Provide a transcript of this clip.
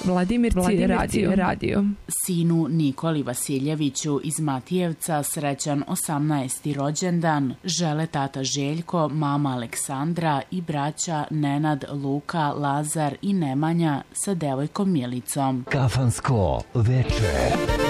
Vladimirci radio. Sinu Nikoli Vasiljeviću iz Matijevca srećan 18. rođendan žele tata Željko, mama Aleksandra i braća Nenad, Luka, Lazar i Nemanja sa devojkom Milicom. Kafansko veče.